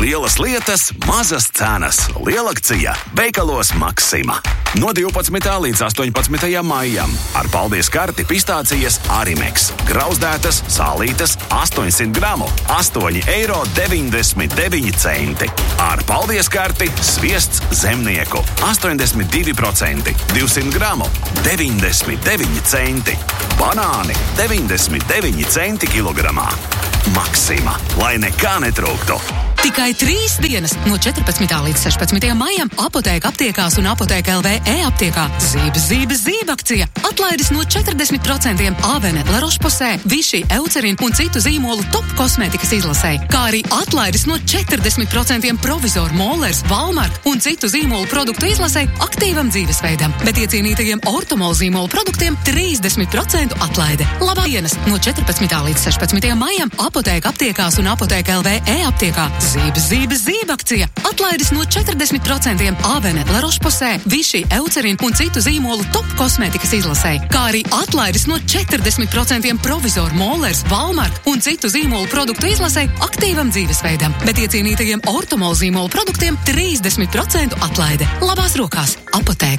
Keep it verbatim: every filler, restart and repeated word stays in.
Lielas lietas, mazas cenas. Lielakcija veikalos Maksima. No divpadsmitā līdz astoņpadsmitajam maijam. Ar paldies karti pistācijas Arimex. Grauzdētas, sālītas, astoņsimt gramu, astoņi eiro deviņdesmit deviņi centi. Ar paldies karti sviests Zemnieku. astoņdesmit divi procenti, divsimt gramu, deviņdesmit deviņi centi. Banāni deviņdesmit deviņi centi kilogramā. Maksima, lai nekā netrūktu. Tikai trīs dienas no četrpadsmitā līdz sešpadsmitajam maijam Apotēka aptiekās un Apotēka L V e-aptiekā Zības, zības, zība akcija. Atlaides no četrdesmit procenti Avene, La Roche-Posay, Vichy, Eucerin un citu zīmolu top kosmētikas izlasē. Kā arī atlaides no četrdesmit procenti Provizor, Mollers, Walmart un citu zīmolu produktu izlasē aktīvam dzīvesveidam. Bet iecienītajiem Ortomol zīmolu produktiem trīsdesmit procenti atlaide. Labā dienas no četrpadsmitā līdz sešpadsmitajam maijam Apotēka aptiekās un Apotēka L V e-aptiekā Zības, zības, zība akcija. Atlaides no četrdesmit procenti Avene, La Roche-Posay, Vichy, Eucerin un citu zīmolu top kosmētikas izlasē. Kā arī atlaides no četrdesmit procenti Provizor, Mollers, Walmart un citu zīmolu produktu izlasē aktīvam dzīvesveidam. Bet iecienītajiem Ortomol zīmolu produktiem trīsdesmit procenti atlaide. Labās rokās. Apotēka.